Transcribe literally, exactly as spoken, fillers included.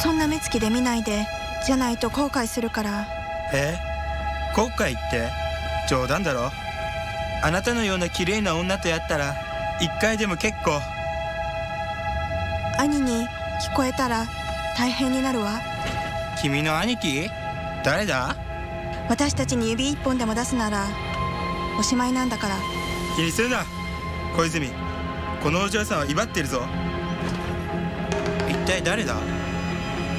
そんな目つきで見ないで、じゃないと後悔するから。 え後悔って冗談だろ。あなたのような綺麗な女とやったら一回でも結構。 兄に聞こえたら大変になるわ。 君の兄貴？誰だ？ 私たちに指一本でも出すならおしまいなんだから。 気にするな小泉、このお嬢さんは威張ってるぞ。一体誰だ？